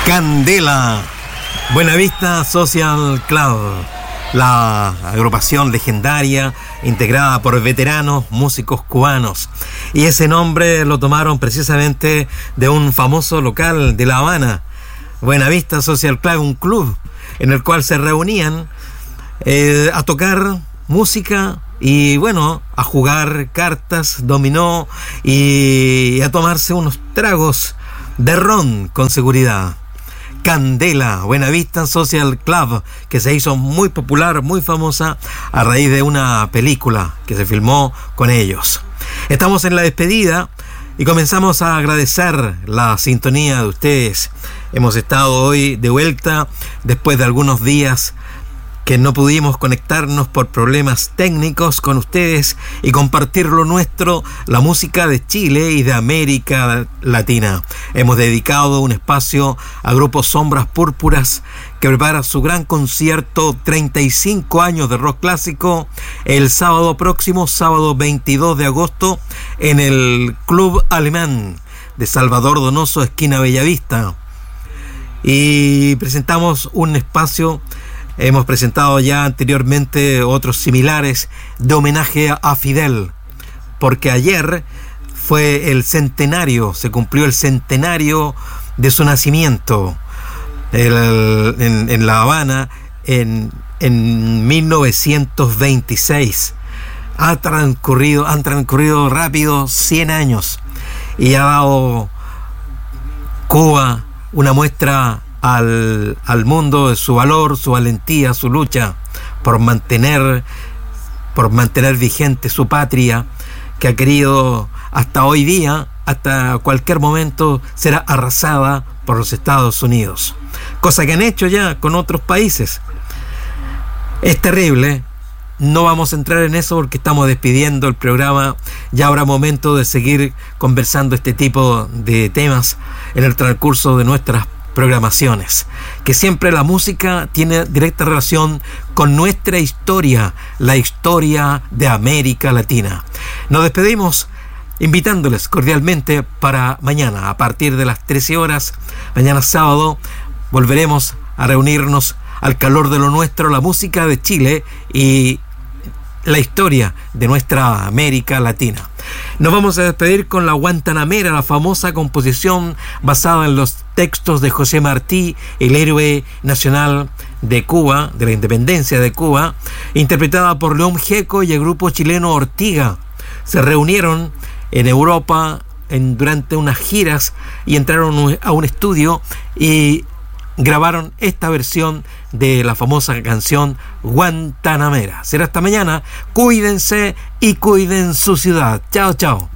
Candela, Buenavista Social Club, la agrupación legendaria integrada por veteranos músicos cubanos. Y ese nombre lo tomaron precisamente de un famoso local de La Habana, Buenavista Social Club, un club en el cual se reunían a tocar música y bueno, a jugar cartas, dominó y a tomarse unos tragos de ron con seguridad. Candela, Buenavista Social Club, que se hizo muy popular, muy famosa a raíz de una película que se filmó con ellos. Estamos en la despedida y comenzamos a agradecer la sintonía de ustedes. Hemos estado hoy de vuelta después de algunos días que no pudimos conectarnos por problemas técnicos con ustedes y compartir lo nuestro, la música de Chile y de América Latina. Hemos dedicado un espacio a Grupo Sombras Púrpuras, que prepara su gran concierto 35 años de rock clásico el sábado próximo, sábado 22 de agosto, en el Club Alemán de Salvador Donoso, esquina Bellavista. Y presentamos un espacio. Hemos presentado ya anteriormente otros similares de homenaje a Fidel, porque ayer fue el centenario, se cumplió el centenario de su nacimiento en La Habana en 1926. Han transcurrido rápido 100 años y ha dado Cuba una muestra al mundo de su valor, su valentía, su lucha por mantener vigente su patria, que ha querido hasta hoy día, hasta cualquier momento, será arrasada por los Estados Unidos, cosa que han hecho ya con otros países. Es terrible. No vamos a entrar en eso porque estamos despidiendo el programa. Ya habrá momento de seguir conversando este tipo de temas en el transcurso de nuestras programaciones, que siempre la música tiene directa relación con nuestra historia, la historia de América Latina. Nos despedimos invitándoles cordialmente para mañana a partir de las 13 horas, mañana sábado, volveremos a reunirnos al calor de lo nuestro, la música de Chile y la historia de nuestra América Latina. Nos vamos a despedir con la Guantanamera, la famosa composición basada en los textos de José Martí, el héroe nacional de Cuba, de la independencia de Cuba, interpretada por León Gieco y el grupo chileno Ortiga. Se reunieron en Europa durante unas giras y entraron a un estudio y grabaron esta versión de la famosa canción Guantanamera. Será hasta mañana. Cuídense y cuiden su ciudad. Chao, chao.